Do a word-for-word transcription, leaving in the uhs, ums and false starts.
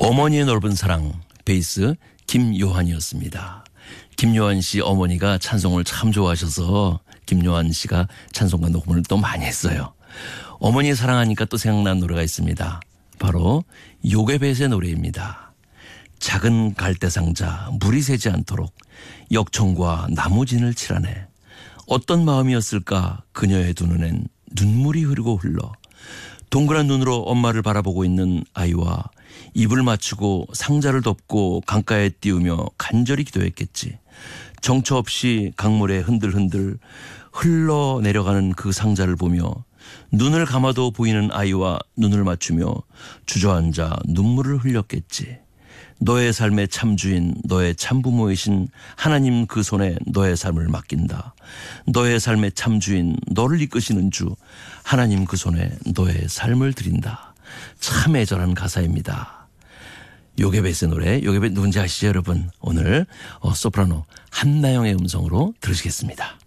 어머니의 넓은 사랑, 베이스 김요한이었습니다. 김요한 씨 어머니가 찬송을 참 좋아하셔서 김요한 씨가 찬송가 녹음을 또 많이 했어요. 어머니 사랑하니까 또 생각난 노래가 있습니다. 바로 요괴벳의 노래입니다. 작은 갈대상자 물이 새지 않도록 역청과 나무진을 칠하네. 어떤 마음이었을까 그녀의 두 눈엔 눈물이 흐르고 흘러. 동그란 눈으로 엄마를 바라보고 있는 아이와 입을 맞추고 상자를 덮고 강가에 띄우며 간절히 기도했겠지. 정처 없이 강물에 흔들흔들 흘러내려가는 그 상자를 보며 눈을 감아도 보이는 아이와 눈을 맞추며 주저앉아 눈물을 흘렸겠지. 너의 삶의 참주인, 너의 참부모이신 하나님 그 손에 너의 삶을 맡긴다. 너의 삶의 참주인, 너를 이끄시는 주 하나님 그 손에 너의 삶을 드린다. 참 애절한 가사입니다. 요괴벳의 노래, 요괴벳 누군지 아시죠 여러분? 오늘 어, 소프라노 한나영의 음성으로 들으시겠습니다.